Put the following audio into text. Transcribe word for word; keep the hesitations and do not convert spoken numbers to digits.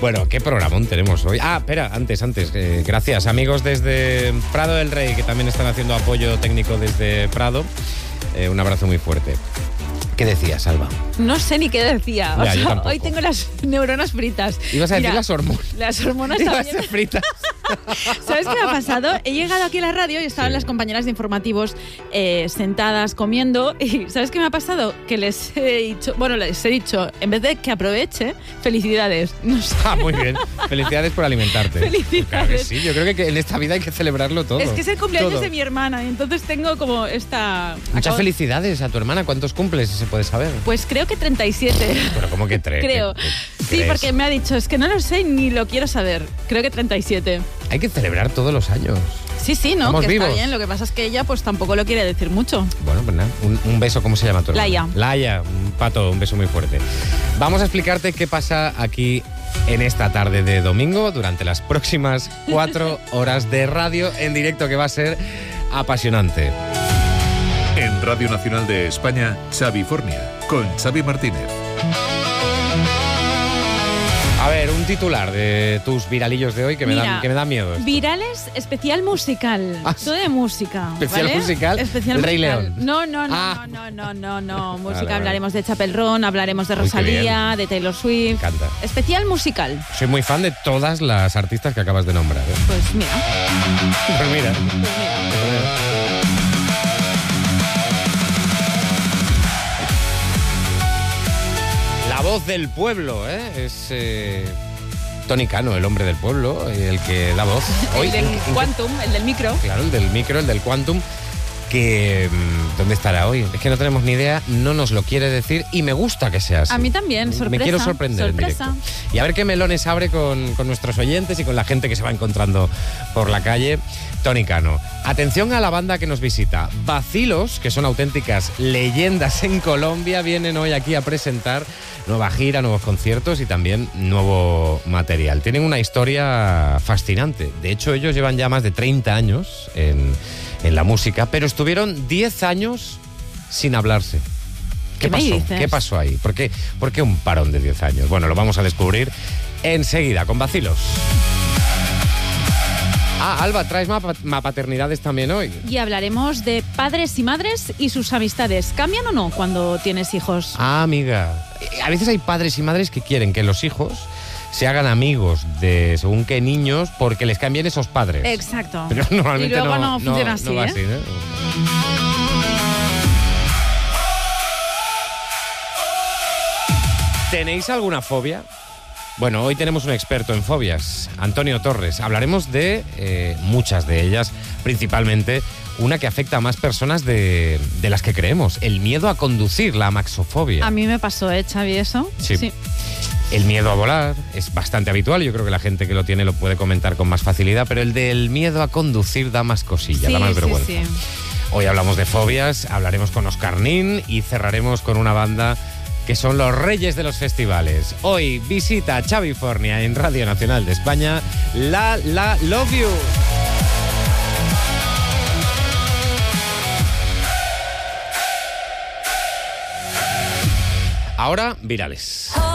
Bueno, ¿qué programón tenemos hoy? Ah, espera, antes, antes. Eh, gracias, amigos desde Prado del Rey, que también están haciendo apoyo técnico desde Prado. Eh, un abrazo muy fuerte. ¿Qué decías, Alba? No sé ni qué decía. O Ya, yo sea, tampoco. hoy tengo las neuronas fritas. Ibas a decir Mira, las hormonas. Las hormonas Ibas a también. ser fritas. ¿Sabes qué me ha pasado? He llegado aquí a la radio y estaban Sí. las compañeras de informativos eh, sentadas comiendo y ¿sabes qué me ha pasado? Que les he dicho, bueno, les he dicho, en vez de que aproveche, felicidades. No sé. Ah, muy bien. Felicidades por alimentarte. Felicidades. Claro que sí, yo creo que, que en esta vida hay que celebrarlo todo. Es que es el cumpleaños Todo. de mi hermana y entonces tengo como esta... Muchas acabo- felicidades a tu hermana. ¿Cuántos cumples, si se puede saber? Pues creo que treinta y siete. Pero ¿cómo que tres? Creo. ¿Qué- qué Sí, crees? porque me ha dicho, es que no lo sé ni lo quiero saber. Creo que treinta y siete. Hay que celebrar todos los años. Sí, sí, ¿no? Estamos Que vivos. está bien. Lo que pasa es que ella pues tampoco lo quiere decir mucho. Bueno, pues nada, un, un beso, ¿cómo se llama tu hermana? Laia. Laia, un pato, un beso muy fuerte. Vamos a explicarte qué pasa aquí en esta tarde de domingo durante las próximas cuatro horas de radio en directo, que va a ser apasionante. En Radio Nacional de España, Xavi Fornia, con Xavi Martínez. A ver, un titular de tus viralillos de hoy que me Mira, dan, que me da miedo. esto. Virales especial musical. Ah, Todo de música. ¿especial ¿vale? musical? Especial El Rey musical. León. No, no, no, Ah. no, no, no, no. Música, Vale, vale. hablaremos de Chapel Roan, hablaremos de Uy, qué Rosalía, bien. de Taylor Me Swift. encanta. Especial musical. Soy muy fan de todas las artistas que acabas de nombrar. ¿eh? Pues mira, Pues mira. pues mira. La voz del pueblo, ¿eh? Es eh, Tony Cano, el hombre del pueblo, el que da voz. Hoy, El del ¿en- en- Quantum, el del micro. Claro, el del micro, el del Quantum, que... mm, ¿dónde estará hoy? Es que no tenemos ni idea, no nos lo quiere decir y me gusta que sea así. A mí también, sorpresa. Me quiero sorprender sorpresa. en directo. Y a ver qué melones abre con, con nuestros oyentes y con la gente que se va encontrando por la calle. Tony Cano. Atención a la banda que nos visita. Vacilos, que son auténticas leyendas en Colombia, vienen hoy aquí a presentar nueva gira, nuevos conciertos y también nuevo material. Tienen una historia fascinante. De hecho, ellos llevan ya más de treinta años en, en la música, pero estuvieron diez años sin hablarse. ¿Qué, ¿Qué me pasó? dices? ¿Qué pasó ahí? ¿Por qué, ¿Por qué un parón de diez años? Bueno, lo vamos a descubrir enseguida con Vacilos. Ah, Alba, traes mapa- mapaternidades también hoy. Y hablaremos de padres y madres y sus amistades. ¿Cambian o no cuando tienes hijos? Ah, amiga. A veces hay padres y madres que quieren que los hijos se hagan amigos de según qué niños porque les caen bien esos padres. Exacto. Pero normalmente y luego no, no, funciona así, no va ¿eh? así, ¿no? ¿Tenéis alguna fobia? Bueno, hoy tenemos un experto en fobias, Antonio Torres. Hablaremos de eh, muchas de ellas, principalmente una que afecta a más personas de, de las que creemos, el miedo a conducir, la amaxofobia. A mí me pasó, ¿eh, Xavi, eso? Sí. El miedo a volar es bastante habitual, yo creo que la gente que lo tiene lo puede comentar con más facilidad, pero el del miedo a conducir da más cosilla, Sí, da más sí, vergüenza. sí. Hoy hablamos de fobias, hablaremos con Oscar Nin y cerraremos con una banda que son los reyes de los festivales. Hoy visita a Xavi Fornia en Radio Nacional de España, La La Love You. Ahora, virales.